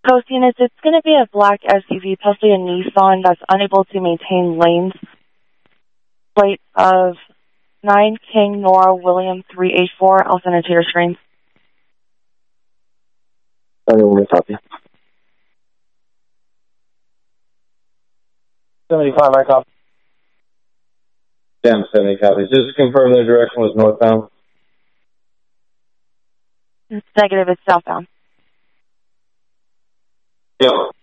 Coast units, it's going to be a black SUV, possibly a Nissan, that's unable to maintain lanes. Plate of 9 King Nora William 384. I'll send it to your screen. Copy. 75, I copy. Damn, 70 copies. Just to confirm the direction was northbound. It's negative, it's southbound. Yep.